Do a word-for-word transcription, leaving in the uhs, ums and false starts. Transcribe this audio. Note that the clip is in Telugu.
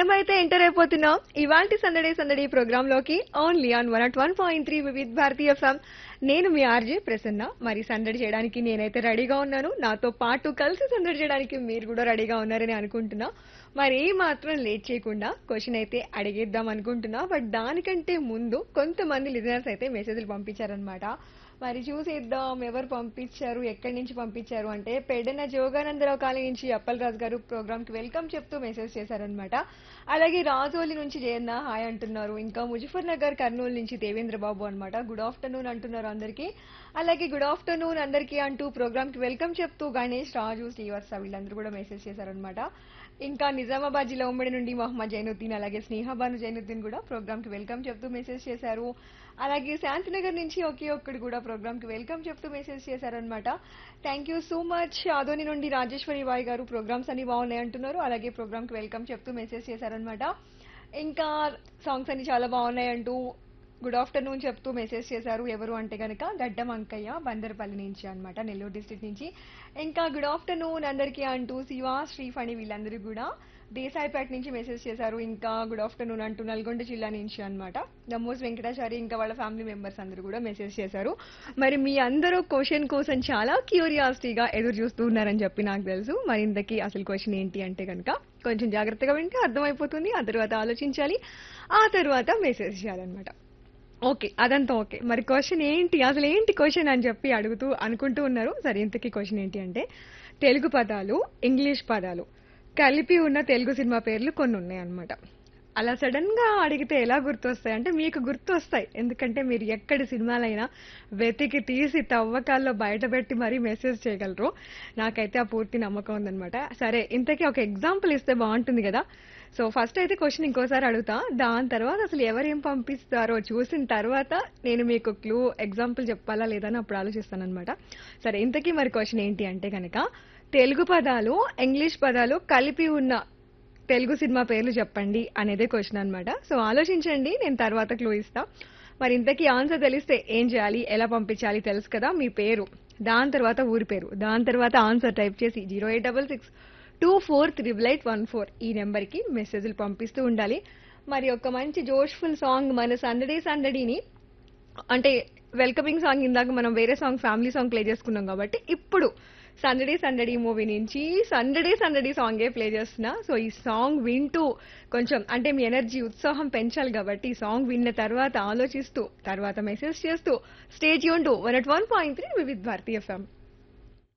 మనమైతే ఎంటర్ అయిపోతున్నాం ఇవాల్టి సందడి సందడి ప్రోగ్రామ్ లోకి only on one at one point three Vividh Bharatiya FM. నేను మీ ఆర్జే ప్రసన్న. మరి సందడి చేయడానికి నేనైతే రెడీగా ఉన్నాను. నాతో పాటు కలిసి సందడి చేయడానికి మీరు కూడా రెడీగా ఉన్నారని అనుకుంటున్నా. మరి ఏ మాత్రం లేట్ చేయకుండా క్వశ్చన్ అయితే అడిగేద్దాం అనుకుంటున్నా. బట్ దానికంటే ముందు కొంతమంది లిజనర్స్ అయితే మెసేజ్లు పంపించారనమాట. మరి చూసేద్దాం ఎవరు పంపించారు, ఎక్కడి నుంచి పంపించారు అంటే పెడన జోగానందరావు కాలనీ నుంచి అప్పలరాజు గారు ప్రోగ్రామ్ కి వెల్కమ్ చెప్తూ మెసేజ్ చేశారనమాట. అలాగే రాజోలి నుంచి జయన్న హాయ్ అంటున్నారు. ఇంకా ముజఫర్ నగర్ కర్నూలు నుంచి దేవేంద్ర బాబు అనమాట గుడ్ ఆఫ్టర్నూన్ అంటున్నారు అందరికీ. అలాగే గుడ్ ఆఫ్టర్నూన్ అందరికీ అంటూ ప్రోగ్రామ్ కి వెల్కమ్ చెప్తూ గణేష్, రాజు, శ్రీవత్స వీళ్ళందరూ కూడా మెసేజ్ చేశారనమాట. ఇంకా నిజామాబాద్ జిల్లా ఉమ్మడి నుండి మొహమ్మద్ జైనుద్దీన్ అలాగే స్నేహబాను జైనుద్దీన్ కూడా ప్రోగ్రామ్ కి వెల్కమ్ చెప్తూ మెసేజ్ చేశారు. అలాగే శాంతినగర్ నుంచి ఒకే ఒక్కడు కూడా ప్రోగ్రామ్ కి వెల్కమ్ చెప్తూ మెసేజ్ చేశారనమాట. Thank you so much. Adoni నుండి రాజేశ్వరి బాయ్ గారు ప్రోగ్రామ్స్ అన్ని బాగున్నాయి అంటున్నారు. అలాగే ప్రోగ్రామ్ కి వెల్కమ్ చెప్తూ మెసేజ్ చేశారనమాట. ఇంకా సాంగ్స్ అన్ని చాలా బాగున్నాయి అంటూ గుడ్ ఆఫ్టర్నూన్ చెప్తూ మెసేజ్ చేశారు. ఎవరు అంటే గనక గడ్డం అంకయ్య బందర్పల్లి నుంచి అన్నమాట, నెల్లూరు డిస్ట్రిక్ట్ నుంచి. ఇంకా గుడ్ ఆఫ్టర్నూన్ అందరికీ అంటూ శివ, శ్రీఫణి వీళ్ళందరూ కూడా దేశాయిపేట నుంచి మెసేజ్ చేశారు. ఇంకా గుడ్ ఆఫ్టర్నూన్ అంటూ నల్గొండ జిల్లా నుంచి అన్నమాట దమ్మోస్ వెంకటాచారి ఇంకా వాళ్ళ ఫ్యామిలీ మెంబర్స్ అందరూ కూడా మెసేజ్ చేశారు. మరి మీ అందరూ క్వశ్చన్ కోసం చాలా క్యూరియాసిటీగా ఎదురు చూస్తూ ఉన్నారని చెప్పి నాకు తెలుసు. మరి ఇంతకీ అసలు క్వశ్చన్ ఏంటి అంటే కనుక కొంచెం జాగ్రత్తగా వింటే అర్థమైపోతుంది. ఆ తర్వాత ఆలోచించాలి, ఆ తర్వాత మెసేజ్ చేయాలన్నమాట. ఓకే, అదంతా ఓకే. మరి క్వశ్చన్ ఏంటి, అసలు ఏంటి క్వశ్చన్ అని చెప్పి అడుగుతూ అనుకుంటూ ఉన్నారు. సరే, ఇంతకీ క్వశ్చన్ ఏంటి అంటే తెలుగు పదాలు ఇంగ్లీష్ పదాలు కలిపి ఉన్న తెలుగు సినిమా పేర్లు కొన్ని ఉన్నాయి అన్నమాట. అలా సడన్ గా అడిగితే ఎలా గుర్తొస్తాయి అంటే మీకు గుర్తొస్తాయి, ఎందుకంటే మీరు ఎక్కడి సినిమాలైనా వెతికి తీసి తవ్వకాల్లో బయటపెట్టి మరీ మెసేజ్ చేయగలరు. నాకైతే ఆ పూర్తి నమ్మకం ఉందన్నమాట. సరే, ఇంతకీ ఒక ఎగ్జాంపుల్ ఇస్తే బాగుంటుంది కదా. సో ఫస్ట్ అయితే క్వశ్చన్ ఇంకోసారి అడుగుతా, దాని తర్వాత అసలు ఎవరేం పంపిస్తారో చూసిన తర్వాత నేను మీకు క్లూ ఎగ్జాంపుల్ చెప్పాలా లేదా అని అప్పుడు ఆలోచిస్తాను అనమాట. సరే, ఇంతకీ మరి క్వశ్చన్ ఏంటి అంటే కనుక తెలుగు పదాలు ఇంగ్లీష్ పదాలు కలిపి ఉన్న తెలుగు సినిమా పేర్లు చెప్పండి అనేదే క్వశ్చన్ అనమాట. సో ఆలోచించండి, నేను తర్వాత క్లూ ఇస్తా. మరి ఇంతకీ ఆన్సర్ తెలిస్తే ఏం చేయాలి, ఎలా పంపించాలి తెలుసు కదా. మీ పేరు, దాని తర్వాత ఊరి పేరు, దాని తర్వాత ఆన్సర్ టైప్ చేసి zero eight double six two four triple eight one four ఈ నెంబర్కి మెసేజ్లు పంపిస్తూ ఉండాలి. మరి ఒక మంచి జోష్ఫుల్ సాంగ్ మన సందడి సందడిని అంటే వెల్కమింగ్ సాంగ్ ఇందాక మనం వేరే సాంగ్ ఫ్యామిలీ సాంగ్ ప్లే చేసుకున్నాం కాబట్టి ఇప్పుడు సందడి సందడి మూవీ నుంచి సందడి సందడి సాంగే ప్లే చేస్తున్నా. సో ఈ సాంగ్ వింటూ కొంచెం అంటే మీ ఎనర్జీ ఉత్సాహం పెంచాలి కాబట్టి ఈ సాంగ్ విన్న తర్వాత ఆలోచిస్తూ తర్వాత మెసేజ్ చేస్తూ stay tuned to one at one point three Vividh Bharati FM.